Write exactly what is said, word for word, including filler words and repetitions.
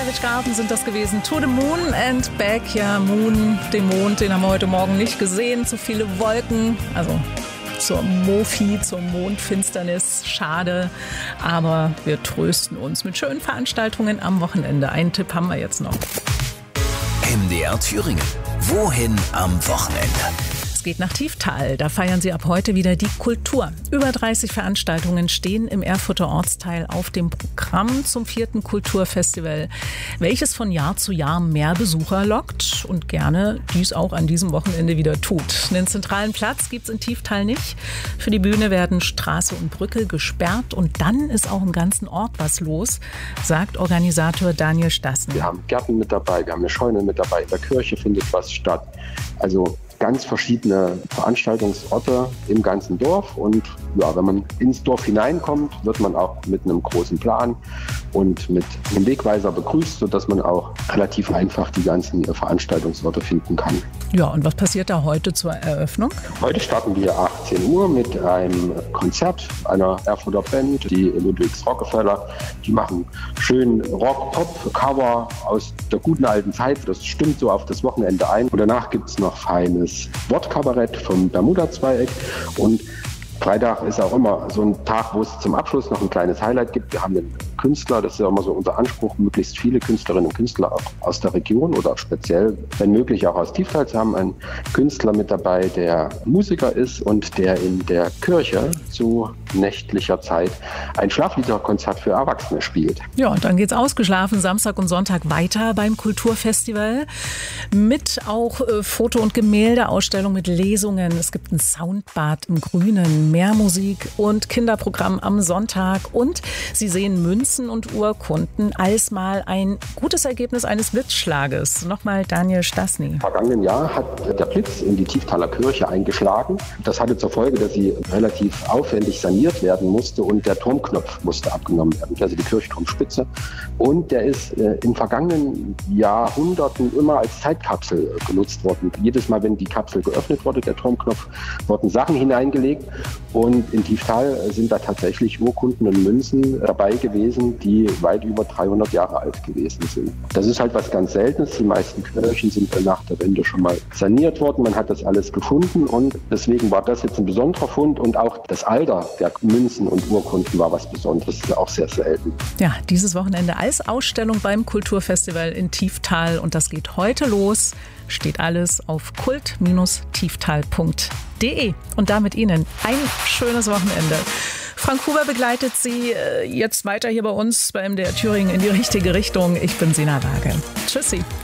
Savage Garden sind das gewesen. To the Moon and Back. Ja, Moon, den Mond, den haben wir heute Morgen nicht gesehen. Zu viele Wolken, also zur Mofi, zur Mondfinsternis. Schade, aber wir trösten uns mit schönen Veranstaltungen am Wochenende. Einen Tipp haben wir jetzt noch. M D R Thüringen. Wohin am Wochenende? Es geht nach Tieftal. Da feiern sie ab heute wieder die Kultur. Über dreißig Veranstaltungen stehen im Erfurter Ortsteil auf dem Programm zum vierten Kulturfestival, welches von Jahr zu Jahr mehr Besucher lockt und gerne dies auch an diesem Wochenende wieder tut. Einen zentralen Platz gibt es in Tieftal nicht. Für die Bühne werden Straße und Brücke gesperrt und dann ist auch im ganzen Ort was los, sagt Organisator Daniel Stassen. Wir haben Gärten mit dabei, wir haben eine Scheune mit dabei, in der Kirche findet was statt. Also ganz verschiedene Veranstaltungsorte im ganzen Dorf und ja, wenn man ins Dorf hineinkommt, wird man auch mit einem großen Plan und mit einem Wegweiser begrüßt, sodass man auch relativ einfach die ganzen Veranstaltungsorte finden kann. Ja, und was passiert da heute zur Eröffnung? Heute starten wir achtzehn Uhr mit einem Konzert einer Erfurter Band, die Ludwigs Rockefeller. Die machen schön Rock-Pop-Cover aus der guten alten Zeit. Das stimmt so auf das Wochenende ein. Und danach gibt es noch feines Wortkabarett vom Bermuda-Zweieck und Freitag ist auch immer so ein Tag, wo es zum Abschluss noch ein kleines Highlight gibt. Wir haben einen Künstler, das ist ja immer so unser Anspruch, möglichst viele Künstlerinnen und Künstler auch aus der Region oder speziell, wenn möglich, auch aus Tieftal zu haben. Einen Künstler mit dabei, der Musiker ist und der in der Kirche zu nächtlicher Zeit ein Schlafliederkonzert für Erwachsene spielt. Ja, und dann geht's ausgeschlafen Samstag und Sonntag weiter beim Kulturfestival mit auch äh, Foto- und Gemäldeausstellung mit Lesungen. Es gibt ein Soundbad im Grünen, mehr Musik und Kinderprogramm am Sonntag und Sie sehen Münzen und Urkunden als mal ein gutes Ergebnis eines Blitzschlages. Nochmal Daniel Stassny. Im vergangenen Jahr hat der Blitz in die Tieftaler Kirche eingeschlagen. Das hatte zur Folge, dass sie relativ aufwendig saniert werden musste und der Turmknopf musste abgenommen werden, also die Kirchturmspitze. Und der ist äh, in vergangenen Jahrhunderten immer als Zeitkapsel genutzt worden. Jedes Mal, wenn die Kapsel geöffnet wurde, der Turmknopf, wurden Sachen hineingelegt. Und in Tieftal sind da tatsächlich Urkunden und Münzen dabei gewesen, die weit über dreihundert Jahre alt gewesen sind. Das ist halt was ganz Seltenes. Die meisten Kirchen sind nach der Wende schon mal saniert worden. Man hat das alles gefunden und deswegen war das jetzt ein besonderer Fund. Und auch das Alter der Münzen und Urkunden war was Besonderes. Das ist auch sehr selten. Ja, dieses Wochenende als Ausstellung beim Kulturfestival in Tieftal. Und das geht heute los. Steht alles auf kult tieftal punkt de. Und damit Ihnen ein schönes Wochenende. Frank Huber begleitet Sie jetzt weiter hier bei uns bei M D R Thüringen in die richtige Richtung. Ich bin Sina Waage. Tschüssi.